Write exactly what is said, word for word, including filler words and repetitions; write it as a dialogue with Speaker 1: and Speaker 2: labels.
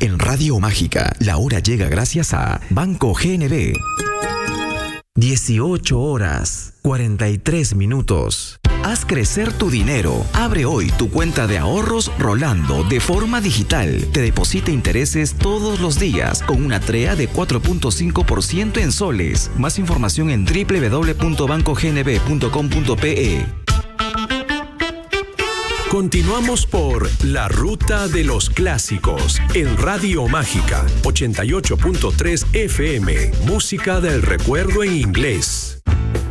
Speaker 1: En Radio Mágica, la hora llega gracias a Banco G N B. dieciocho horas, cuarenta y tres minutos. Haz crecer tu dinero. Abre hoy tu cuenta de ahorros Rolando de forma digital. Te deposita intereses todos los días con una T R E A de cuatro punto cinco por ciento en soles. Más información en doble u doble u doble u punto banco g n b punto com punto p e.
Speaker 2: Continuamos por La Ruta de los Clásicos en Radio Mágica ochenta y ocho punto tres F M. Música del recuerdo en inglés.